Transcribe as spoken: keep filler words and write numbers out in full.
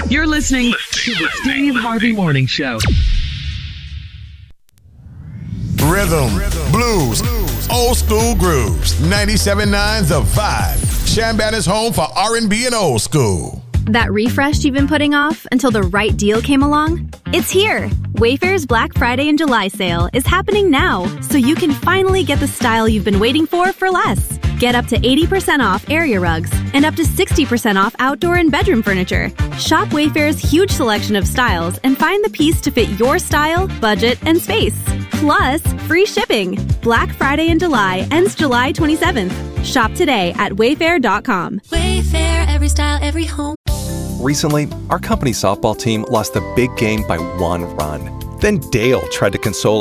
You're listening to the Steve Harvey Morning Show. Rhythm, blues, old school grooves. ninety-seven point nine The Vibe. Shanbad is home for R and B and old school. That refresh you've been putting off until the right deal came along? It's here! Wayfair's Black Friday and July sale is happening now, so you can finally get the style you've been waiting for for less. Get up to eighty percent off area rugs and up to sixty percent off outdoor and bedroom furniture. Shop Wayfair's huge selection of styles and find the piece to fit your style, budget, and space. Plus, free shipping. Black Friday in July ends July twenty-seventh. Shop today at wayfair dot com. Wayfair, every style, every home. Recently, our company softball team lost the big game by one run. Then Dale tried to console